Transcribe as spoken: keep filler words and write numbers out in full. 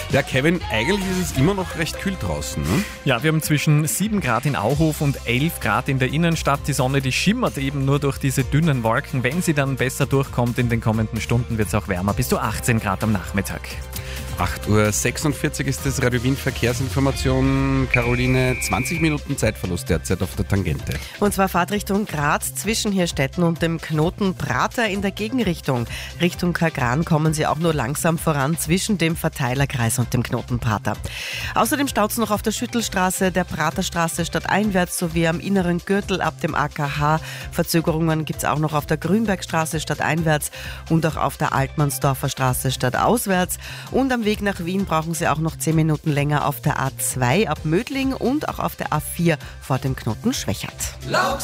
Ja, Kevin, eigentlich ist es immer noch recht kühl draußen, ne? Ja, wir haben zwischen sieben Grad in Auhof und elf Grad in der Innenstadt. Die Sonne, die schimmert eben nur durch diese dünnen Wolken. Wenn sie dann besser durchkommt in den kommenden Stunden, wird es auch wärmer, bis zu achtzehn Grad am Nachmittag. acht Uhr sechsundvierzig ist das Radio Wien Verkehrsinformation. Caroline, zwanzig Minuten Zeitverlust derzeit auf der Tangente. Und zwar Fahrtrichtung Graz zwischen Hirstetten und dem Knoten Prater in der Gegenrichtung. Richtung Kagran kommen Sie auch nur langsam voran zwischen dem Verteilerkreis und dem Knoten Prater. Außerdem staut es noch auf der Schüttelstraße, der Praterstraße stadteinwärts sowie am inneren Gürtel ab dem A K H. Verzögerungen gibt es auch noch auf der Grünbergstraße stadteinwärts und auch auf der Altmannsdorfer Straße stadtauswärts. Und am Weg nach Wien brauchen Sie auch noch zehn Minuten länger auf der A zwei ab Mödling und auch auf der A vier vor dem Knoten Schwächert.